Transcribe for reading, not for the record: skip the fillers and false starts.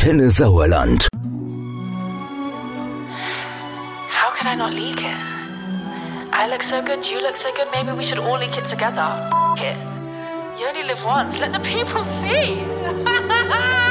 Antenne Sauerland. How could I not leak it? I look so good, you look so good, maybe we should all leak it together. F it. You only live once, let the people see.